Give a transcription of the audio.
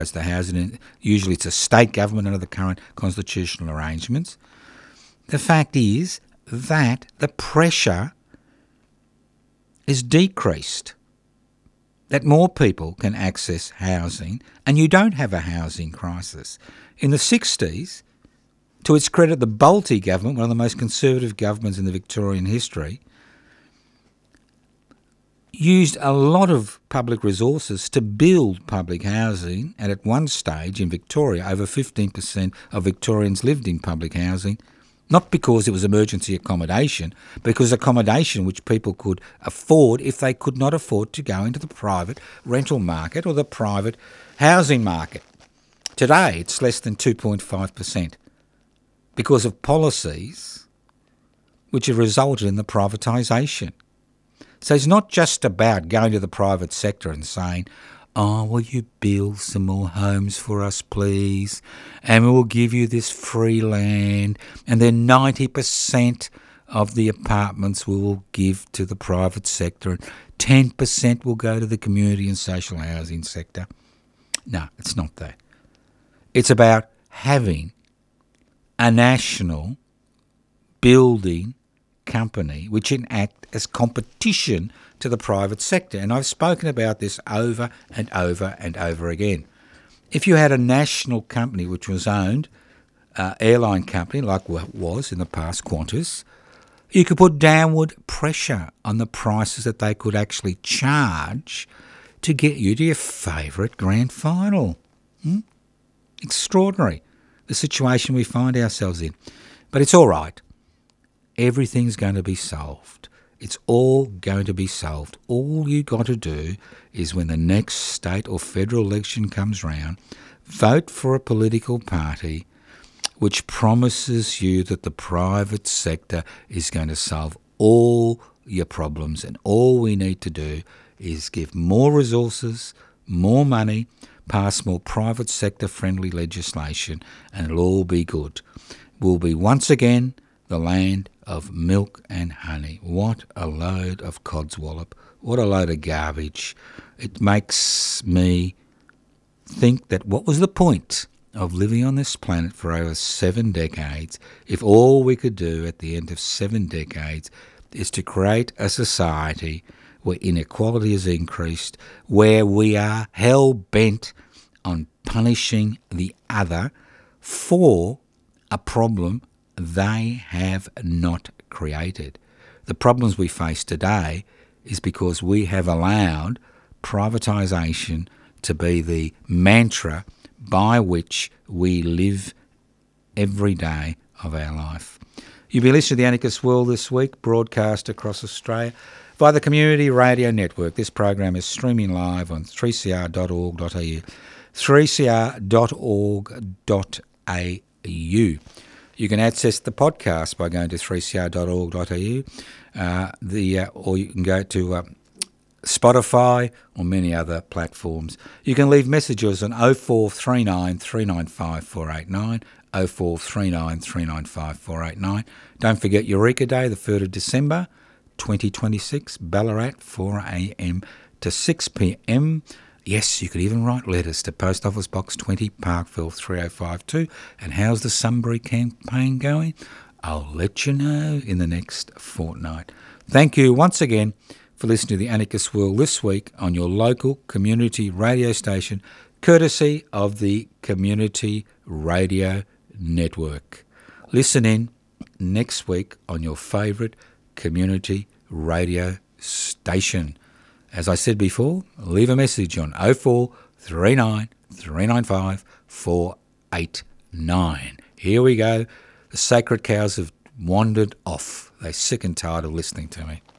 as the housing. Usually it's a state government under the current constitutional arrangements. The fact is that the pressure is decreased, that more people can access housing and you don't have a housing crisis. In the 60s, to its credit, the Bolte government, one of the most conservative governments in the Victorian history, used a lot of public resources to build public housing, and at one stage in Victoria, over 15% of Victorians lived in public housing, not because it was emergency accommodation, because accommodation which people could afford if they could not afford to go into the private rental market or the private housing market. Today, it's less than 2.5% because of policies which have resulted in the privatisation. So it's not just about going to the private sector and saying, "Oh, will you build some more homes for us, please? And we'll give you this free land, and then 90% of the apartments we will give to the private sector, and 10% will go to the community and social housing sector." No, it's not that. It's about having a national building company which enact as competition to the private sector. And I've spoken about this over and over and over again. If you had a national company which was owned, airline company like what was in the past, Qantas, you could put downward pressure on the prices that they could actually charge to get you to your favourite grand final. Extraordinary, the situation we find ourselves in. But it's all right. Everything's going to be solved. It's all going to be solved. All you got to do is, when the next state or federal election comes round, vote for a political party which promises you that the private sector is going to solve all your problems, and all we need to do is give more resources, more money, pass more private sector friendly legislation, and it'll all be good. We'll be once again the land of milk and honey. What a load of codswallop. What a load of garbage. It makes me think that what was the point of living on this planet for over 7 decades if all we could do at the end of 7 decades is to create a society where inequality has increased, where we are hell-bent on punishing the other for a problem they have not created. The problems we face today is because we have allowed privatisation to be the mantra by which we live every day of our life. You'll be listening to The Anarchist World this week, broadcast across Australia via the Community Radio Network. This program is streaming live on 3cr.org.au. 3cr.org.au. You can access the podcast by going to 3cr.org.au, or you can go to Spotify or many other platforms. You can leave messages on 0439 395 489, 0439 395 489. Don't forget Eureka Day, the 3rd of December, 2026, Ballarat, 4 a.m. to 6 p.m. Yes, you could even write letters to Post Office Box 20, Parkville 3052. And how's the Sunbury campaign going? I'll let you know in the next fortnight. Thank you once again for listening to The Anarchist World this week on your local community radio station, courtesy of the Community Radio Network. Listen in next week on your favourite community radio station. As I said before, leave a message on 0439 395 489. Here we go. The sacred cows have wandered off. They're sick and tired of listening to me.